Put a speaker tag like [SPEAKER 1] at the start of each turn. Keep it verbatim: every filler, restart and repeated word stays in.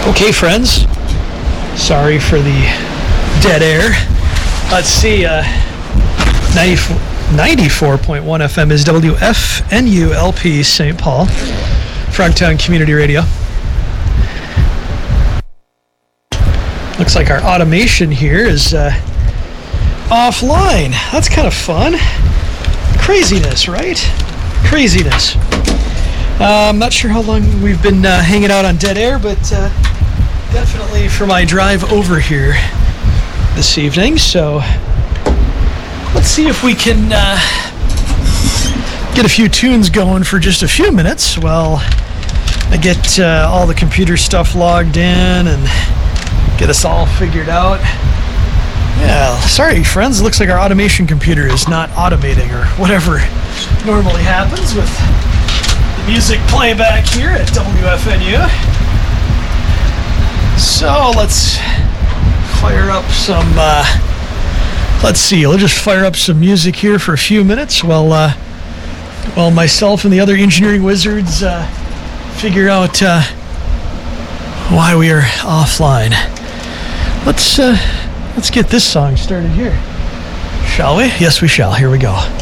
[SPEAKER 1] Okay, friends. Sorry for the dead air. Let's see. Uh, ninety-four point one F M is W F N U L P Saint Paul, Frogtown Community Radio. Looks like our automation here is uh, offline. That's kind of fun. Craziness, right? Craziness. Uh, I'm not sure how long we've been uh, hanging out on dead air, but uh, definitely for my drive over here this evening. So let's see if we can uh, get a few tunes going for just a few minutes while I get uh, all the computer stuff logged in and get us all figured out. Yeah, sorry friends, looks like our automation computer is not automating or whatever normally happens with the music playback here at W F N U. So let's fire up some, uh, let's see, we'll just fire up some music here for a few minutes while, uh, while myself and the other engineering wizards uh, figure out uh, why we are offline. Let's, uh, let's get this song started here, shall we? Yes, we shall. Here we go.